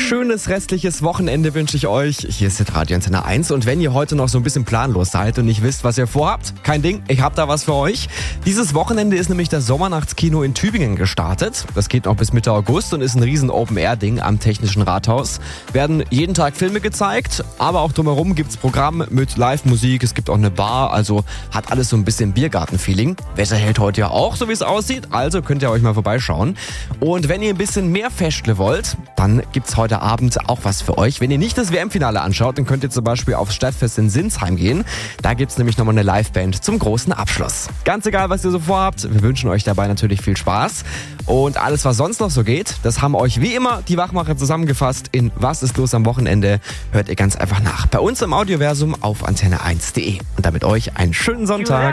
schönes restliches Wochenende wünsche ich euch. Hier ist Radio Antenne 1 und wenn ihr heute noch so ein bisschen planlos seid und nicht wisst, was ihr vorhabt, kein Ding, ich habe da was für euch. Dieses Wochenende ist nämlich das Sommernachtskino in Tübingen gestartet. Das geht noch bis Mitte August und ist ein riesen Open-Air-Ding am Technischen Rathaus. Werden jeden Tag Filme gezeigt, aber auch drumherum gibt's Programm mit Live-Musik, es gibt auch eine Bar, also hat alles so ein bisschen Biergarten-Feeling. Wetter hält heute ja auch, so wie es aussieht, also könnt ihr euch mal vorbeischauen. Und wenn ihr ein bisschen mehr Festle wollt, dann gibt's heute Abend auch was für euch. Wenn ihr nicht das WM-Finale anschaut, dann könnt ihr zum Beispiel aufs Stadtfest in Sinsheim gehen. Da gibt's nämlich nochmal eine Liveband zum großen Abschluss. Ganz egal, was ihr so vorhabt, wir wünschen euch dabei natürlich viel Spaß. Und alles, was sonst noch so geht, das haben euch wie immer die Wachmacher zusammengefasst in Was ist los am Wochenende? Hört ihr ganz einfach nach. Bei uns im Audioversum auf antenne1.de. Und damit euch einen schönen Sonntag.